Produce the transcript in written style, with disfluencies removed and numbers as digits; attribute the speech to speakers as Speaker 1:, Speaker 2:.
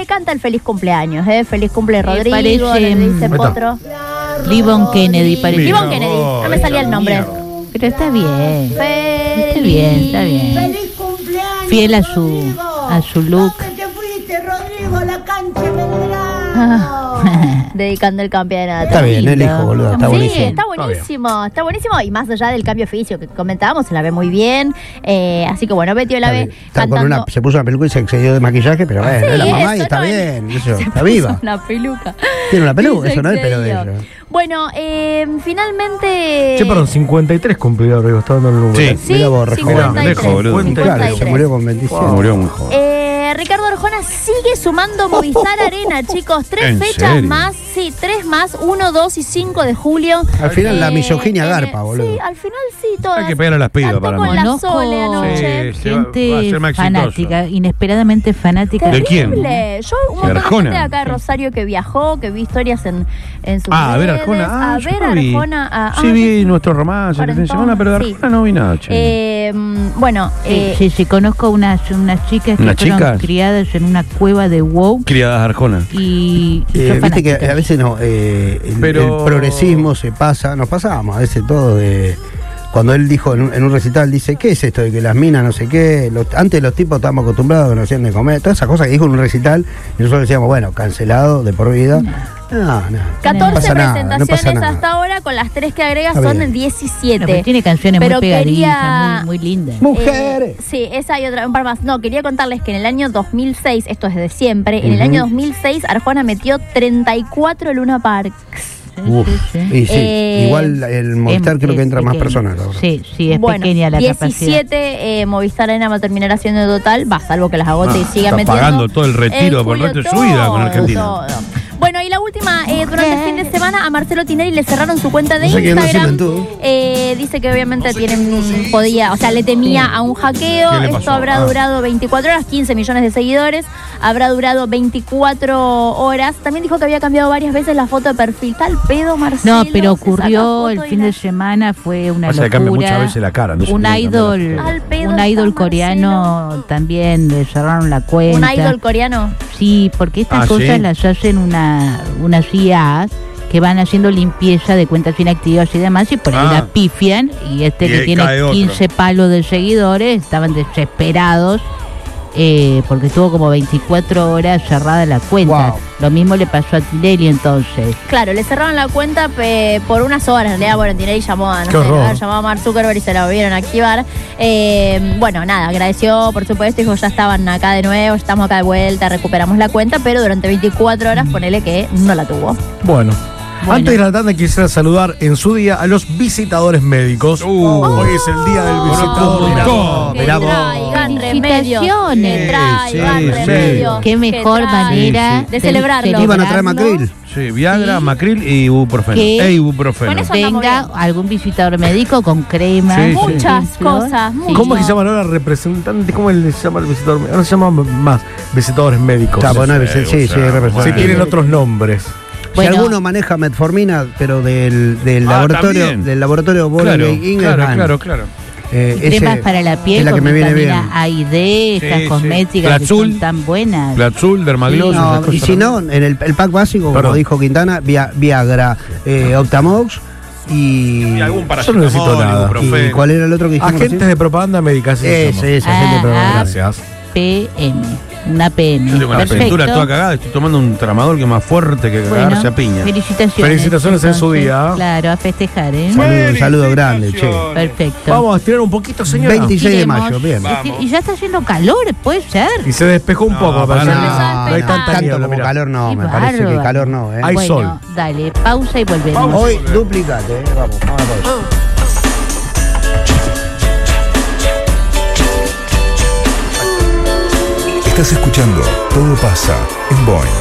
Speaker 1: le canta el feliz cumpleaños, feliz cumple Rodrigo,
Speaker 2: parece,
Speaker 1: le dice Potro.
Speaker 2: Livon Kennedy parece.
Speaker 1: Livon Kennedy, no me salía el nombre.
Speaker 2: Pero está bien. Está bien.
Speaker 3: Feliz cumpleaños.
Speaker 2: Fiel a su look.
Speaker 3: Te fuiste, Rodrigo, a la cancha Belgrano.
Speaker 1: Dedicando el campeonato.
Speaker 4: Está bien, el hijo, boludo. Está buenísimo.
Speaker 1: Sí, está buenísimo. Y más allá del cambio físico que comentábamos, se la ve muy bien. Así que bueno, Betty la ve cantando.
Speaker 4: Se puso una peluca y se excedió de maquillaje, pero bueno, es la mamá y está bien. Eso, está viva.
Speaker 1: Una peluca.
Speaker 4: Tiene una peluca, eso no es el pelo de ella.
Speaker 1: Bueno, finalmente.
Speaker 5: Sí, perdón, 53 cumplió Rodrigo, está dando el número.
Speaker 1: Sí,
Speaker 4: mira vos,
Speaker 1: 53.
Speaker 4: Claro, se murió con 27.
Speaker 6: Murió muy joven.
Speaker 1: Ricardo Arjona sigue sumando Movistar Arena, chicos. 3 fechas más, 3 más, 1, 2 y 5 de julio.
Speaker 4: Al final la misoginia garpa, boludo.
Speaker 1: Sí, al final sí, todas.
Speaker 6: Hay que pegar a las pibas para
Speaker 1: con
Speaker 6: mí.
Speaker 1: la Sole anoche.
Speaker 2: Gente fanática, inesperadamente fanática.
Speaker 6: ¿De quién?
Speaker 1: Yo, un montón de gente acá de Rosario que viajó, que vi historias en sus redes.
Speaker 6: A ver Arjona.
Speaker 1: A ver Arjona.
Speaker 6: Sí, vi nuestro romance el fin de semana, pero de Arjona no vi nada, che.
Speaker 1: Bueno.
Speaker 2: Sí, conozco unas chicas que fueron criadas en una cueva de WoW.
Speaker 6: Criadas Arjona.
Speaker 2: Y
Speaker 4: viste que a veces no, el progresismo se pasa, nos pasábamos a veces todo de... Cuando él dijo en un recital, dice, ¿qué es esto de que las minas no sé qué? Antes los tipos estábamos acostumbrados a que nos hacían de comer. Todas esas cosas que dijo en un recital, y nosotros decíamos, bueno, cancelado de por vida. No.
Speaker 1: 14 presentaciones hasta ahora, con las 3 que agregas son en 17.
Speaker 2: Pero tiene canciones muy pegadizas, muy lindas.
Speaker 4: ¡Mujeres!
Speaker 1: Sí, esa y otra, un par más. No, quería contarles que en el año 2006, esto es de siempre, en el año 2006 Arjona metió 34 Luna Parks.
Speaker 4: Y sí, igual el Movistar creo que entra más personas.
Speaker 2: Sí, es pequeña la
Speaker 1: 17,
Speaker 2: capacidad.
Speaker 1: 17 Movistar Arena va a terminar haciendo total, salvo que las agote y siga metiendo.
Speaker 6: Está pagando todo el retiro por el resto de su vida con Argentina.
Speaker 1: Bueno, y la última, durante el fin de semana a Marcelo Tinelli le cerraron su cuenta de Instagram. Dice que obviamente le temía a un hackeo. Esto habrá durado 24 horas, 15 millones de seguidores. Habrá durado 24 horas. También dijo que había cambiado varias veces la foto de perfil. Tal pedo, Marcelo.
Speaker 2: No, pero ocurrió el fin de semana, fue una locura.
Speaker 6: Cambia muchas veces la cara. No
Speaker 2: un idol coreano también le cerraron la cuenta.
Speaker 1: ¿Un idol coreano?
Speaker 2: Sí, porque estas cosas las hacen unas IAs que van haciendo limpieza de cuentas inactivas y demás, y por ahí la pifian, y que tiene 15 palos de seguidores estaban desesperados porque estuvo como 24 horas cerrada la cuenta. Wow. Lo mismo le pasó a Tinelli entonces.
Speaker 1: Claro, le cerraron la cuenta por unas horas. En realidad, bueno, Tinelli llamó a Mark Zuckerberg y se la volvieron a activar. Bueno, nada, agradeció, por supuesto, dijo, ya estaban acá de nuevo, estamos acá de vuelta, recuperamos la cuenta, pero durante 24 horas, ponele que no la tuvo.
Speaker 5: Bueno. Antes de la tanda quisiera saludar en su día a los visitadores médicos. Hoy es el día del visitador.
Speaker 1: Traigan remedios.
Speaker 2: Qué mejor manera
Speaker 1: de celebrarlo.
Speaker 4: Iban a traer macril.
Speaker 6: Sí, Viagra, macril y ibuprofeno.
Speaker 2: Venga algún visitador médico con crema.
Speaker 1: Muchas cosas.
Speaker 5: ¿Cómo es que se llama ahora representante? ¿Cómo se llama el visitador médico? Ahora se llaman más visitadores médicos. Sí, tienen otros nombres.
Speaker 4: Si alguno maneja metformina, pero del laboratorio Boehringer Ingelheim.
Speaker 6: Claro.
Speaker 2: Cremas para la piel,
Speaker 4: es la que me viene bien.
Speaker 2: A y D, estas cosméticas que son tan buenas.
Speaker 6: Platzul, Dermagloss.
Speaker 4: Y si no, en el pack básico, como dijo Quintana, Viagra, Optamox y
Speaker 6: algún
Speaker 5: yo no necesito nada.
Speaker 4: ¿Y cuál era el otro que dijimos?
Speaker 5: Agentes de propaganda médica.
Speaker 4: Ese, agente de propaganda.
Speaker 5: Gracias.
Speaker 2: Una PM.
Speaker 6: Yo tengo la pintura toda cagada, estoy tomando un tramador que es más fuerte que cagarse a piña.
Speaker 2: Felicitaciones
Speaker 5: en su día.
Speaker 2: Claro, a festejar,
Speaker 4: Un saludo grande, che.
Speaker 2: Perfecto.
Speaker 5: Vamos a estirar un poquito, señora.
Speaker 4: 26 de mayo, bien.
Speaker 2: Y ya está haciendo calor, puede ser.
Speaker 5: Y se despejó un poco,
Speaker 4: no hay tanta niebla. Como calor no, me parece que calor no.
Speaker 5: Hay sol.
Speaker 2: Dale, pausa y volvemos.
Speaker 4: Hoy duplicate, vamos a pausa.
Speaker 7: Estás escuchando Todo pasa en Boeing.